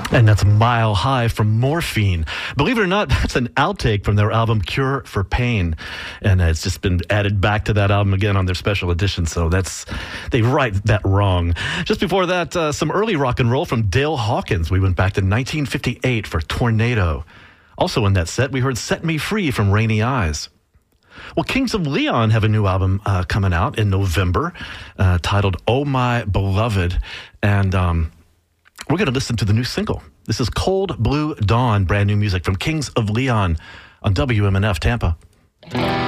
And that's Mile High from Morphine. Believe it or not, that's an outtake from their album Cure for Pain. And it's just been added back to that album again on their special edition. So they write that wrong. Just before that, some early rock and roll from Dale Hawkins. We went back to 1958 for Tornado. Also in that set, we heard Set Me Free from Rainy Eyes. Well, Kings of Leon have a new album coming out in November titled Oh My Beloved. And we're going to listen to the new single. This is Cold Blue Dawn, brand new music from Kings of Leon on WMNF Tampa.